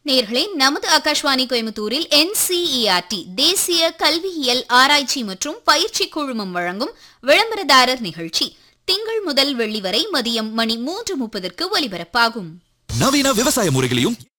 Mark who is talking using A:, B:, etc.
A: நேயர்களே, நமது ஆகாஷ்வாணி கோயம்புத்தூரில் NCERT தேசிய கல்வியியல் ஆராய்ச்சி மற்றும் பயிற்சி குழுமம் வழங்கும் விளம்பரதாரர் நிகழ்ச்சி திங்கள் முதல் வெள்ளி வரை மதியம் மணி 3:30 ஒலிபரப்பாகும்.
B: நவீன விவசாய முறைகளையும்